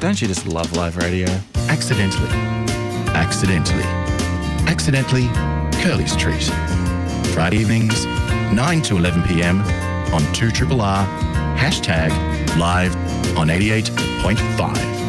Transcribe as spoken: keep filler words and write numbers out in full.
Don't you just love live radio? Accidentally. Accidentally. Accidentally, Curly's Treat. Friday evenings, nine to eleven p.m. on two R R R, hashtag live on eighty-eight point five.